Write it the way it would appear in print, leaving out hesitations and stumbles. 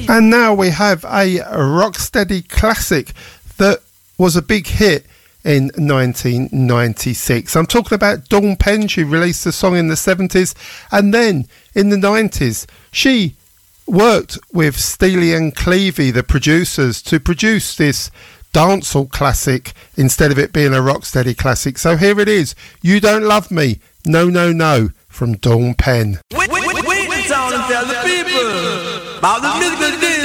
And now we have a rocksteady classic that was a big hit in 1996. I'm talking about Dawn Penn. She released the song in the 70s, and then in the 90s she worked with Steely and Clevie, the producers, to produce this dancehall classic instead of it being a rocksteady classic. So here it is, You Don't Love Me, No No No, from Dawn Penn. Wait in town and tell the people about the musical